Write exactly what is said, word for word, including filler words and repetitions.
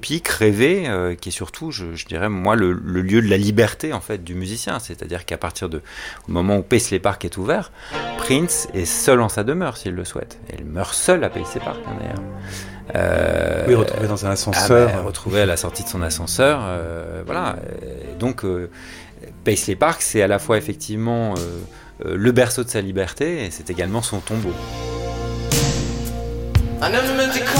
utopique, rêvé, euh, qui est surtout, je, je dirais, moi, le, le lieu de la liberté, en fait, du musicien. C'est-à-dire qu'à partir de, au moment où Paisley Park est ouvert, Prince est seul en sa demeure, s'il le souhaite. Et il meurt seul à Paisley Park, hein, d'ailleurs. Euh, oui, retrouvé dans un ascenseur. Ah bah, retrouvé à la sortie de son ascenseur. Euh, voilà. Et donc, euh, Paisley Park, c'est à la fois, effectivement, euh, euh, le berceau de sa liberté, et c'est également son tombeau.